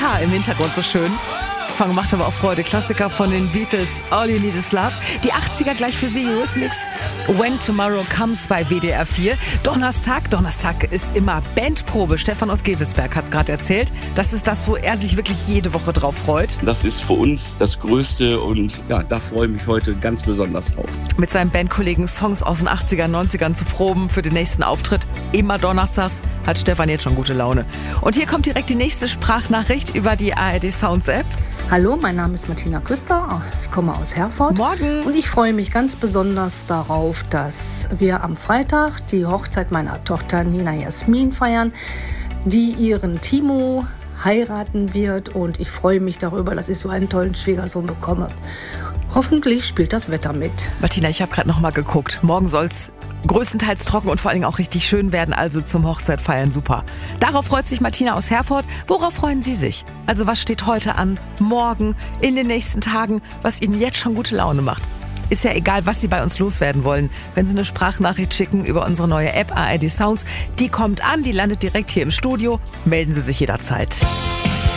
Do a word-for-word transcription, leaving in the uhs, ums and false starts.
Gitarre im Hintergrund so schön. Song macht aber auch Freude. Klassiker von den Beatles, All You Need Is Love. Die achtziger gleich für Sie, Eurythmics, When Tomorrow Comes bei W D R vier. Donnerstag, Donnerstag ist immer Bandprobe. Stefan aus Gevelsberg hat es gerade erzählt. Das ist das, wo er sich wirklich jede Woche drauf freut. Das ist für uns das Größte und ja, da freue ich mich heute ganz besonders drauf. Mit seinen Bandkollegen Songs aus den achtzigern, neunzigern zu proben für den nächsten Auftritt. Immer donnerstags hat Stefan jetzt schon gute Laune. Und hier kommt direkt die nächste Sprachnachricht über die A R D Sounds App. Hallo, mein Name ist Martina Küster, ich komme aus Herford. Morgen. Und ich freue mich ganz besonders darauf, dass wir am Freitag die Hochzeit meiner Tochter Nina Jasmin feiern, die ihren Timo heiraten wird. Und ich freue mich darüber, dass ich so einen tollen Schwiegersohn bekomme. Hoffentlich spielt das Wetter mit. Martina, ich habe gerade noch mal geguckt. Morgen soll es größtenteils trocken und vor allen Dingen auch richtig schön werden, also zum Hochzeit feiern super. Darauf freut sich Martina aus Herford. Worauf freuen Sie sich? Also was steht heute an, morgen, in den nächsten Tagen, was Ihnen jetzt schon gute Laune macht? Ist ja egal, was Sie bei uns loswerden wollen. Wenn Sie eine Sprachnachricht schicken über unsere neue App A R D Sounds, die kommt an, die landet direkt hier im Studio. Melden Sie sich jederzeit.